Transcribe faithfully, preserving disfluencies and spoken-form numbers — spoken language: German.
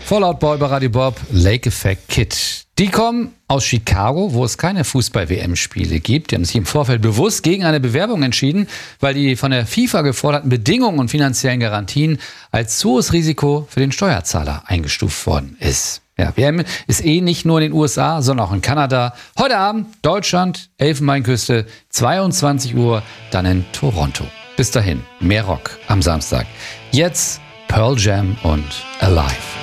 Fallout Boy bei Radio Bob, Lake Effect Kid. Die kommen aus Chicago, wo es keine Fußball-W M-Spiele gibt. Die haben sich im Vorfeld bewusst gegen eine Bewerbung entschieden, weil die von der FIFA geforderten Bedingungen und finanziellen Garantien als zu hohes Risiko für den Steuerzahler eingestuft worden ist. Ja, W M ist eh nicht nur in den U S A, sondern auch in Kanada. Heute Abend Deutschland, Elfenbeinküste, zweiundzwanzig Uhr, dann in Toronto. Bis dahin, mehr Rock am Samstag. Jetzt Pearl Jam und Alive.